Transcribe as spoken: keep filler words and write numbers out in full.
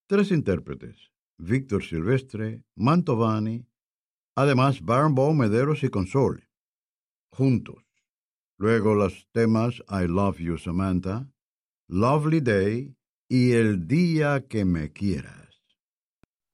Tres intérpretes, Víctor Silvestre, Mantovani, además Barenboim, Mederos y Consol, juntos. Luego los temas I Love You Samantha, Lovely Day y El Día que Me Quieras.